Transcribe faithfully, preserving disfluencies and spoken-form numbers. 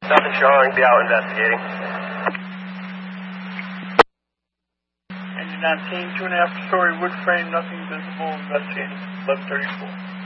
Nothing showing. Be out investigating. Engine nineteen, two and a half story wood frame, nothing visible, investigating, eleven thirty-four.